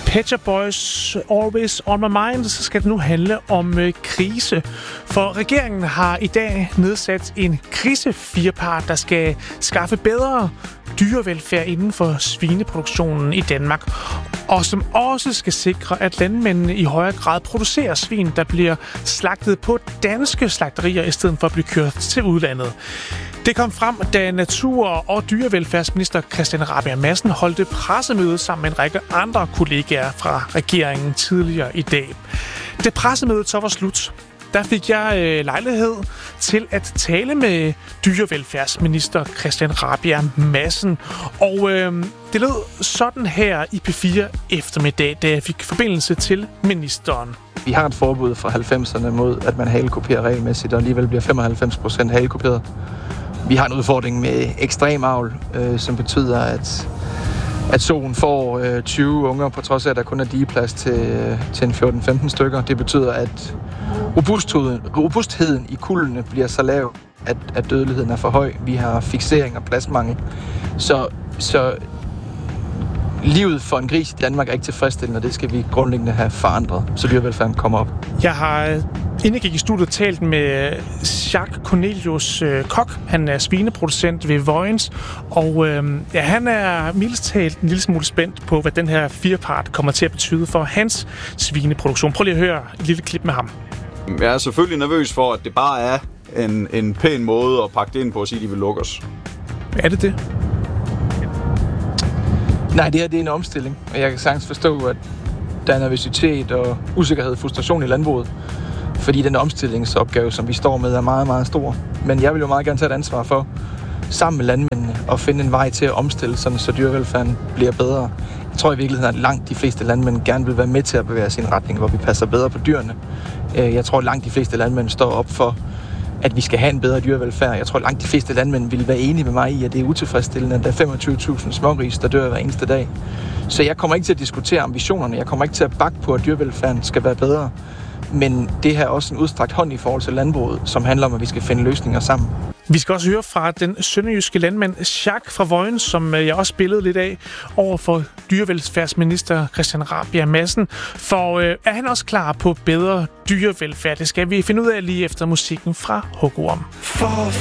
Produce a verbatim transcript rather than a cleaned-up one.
Pet Shop Boys, Always On My Mind, så skal det nu handle om øh, krise. For regeringen har i dag nedsat en krisefirepart, der skal skaffe bedre dyrevelfærd inden for svineproduktionen i Danmark. Og som også skal sikre, at landmændene i højere grad producerer svin, der bliver slagtet på danske slagterier, i stedet for at blive kørt til udlandet. Det kom frem, da natur- og dyrevelfærdsminister Christian Rabjerg Madsen holdte pressemøde sammen med en række andre kollegaer fra regeringen tidligere i dag. Da pressemødet så var slut, der fik jeg øh, lejlighed til at tale med dyrevelfærdsminister Christian Rabjerg Madsen. Og øh, det lød sådan her i P fire eftermiddag, da jeg fik forbindelse til ministeren. Vi har et forbud fra halvfemserne mod, at man halekuperer regelmæssigt, og alligevel bliver femoghalvfems procent halekuperet. Vi har en udfordring med ekstrem avl, øh, som betyder, at, at soen får øh, tyve unger, på trods af, at der kun er digeplads til, øh, til en fjorten femten stykker. Det betyder, at robustheden, robustheden i kuldene bliver så lav, at, at dødeligheden er for høj. Vi har fiksering og pladsmangel. Så, så livet for en gris i Danmark er ikke tilfredsstillende, og det skal vi grundlæggende have forandret, så dyrevelfærden kommer op. Jeg har, inden jeg gik i studiet, talt med Jacques Cornelius øh, Koch. Han er svineproducent ved Vojens, og øh, ja, han er mildest talt en lille smule spændt på, hvad den her firepart kommer til at betyde for hans svineproduktion. Prøv lige at høre et lille klip med ham. Jeg er selvfølgelig nervøs for, at det bare er en, en pæn måde at pakke det ind på og sige, at de vil lukke os. Er det det? Nej, det her det er en omstilling, og jeg kan sagtens forstå, at der er nervøsitet og usikkerhed og frustration i landbruget, fordi den omstillingsopgave, som vi står med, er meget, meget stor. Men jeg vil jo meget gerne tage et ansvar for, sammen med landmændene, at finde en vej til at omstille, sådan, så dyrevelfærden bliver bedre. Jeg tror i virkeligheden, at langt de fleste landmænd gerne vil være med til at bevæge sin retning, hvor vi passer bedre på dyrene. Jeg tror, at langt de fleste landmænd står op for, at vi skal have en bedre dyrevelfærd. Jeg tror, at langt de fleste landmænd vil være enige med mig i, at det er utilfredsstillende, at der er femogtyve tusind smågris, der dør hver eneste dag. Så jeg kommer ikke til at diskutere ambitionerne. Jeg kommer ikke til at bakke på, at dyrevelfærden skal være bedre. Men det her er også en udstrakt hånd i forhold til landbruget, som handler om, at vi skal finde løsninger sammen. Vi skal også høre fra den sønderjyske landmand Jacques fra Vojens, som jeg også spillede lidt af over for dyrevelfærdsminister Christian Rabjerg Madsen. For øh, er han også klar på bedre dyrevelfærd? Det skal vi finde ud af lige efter musikken fra Hugorm.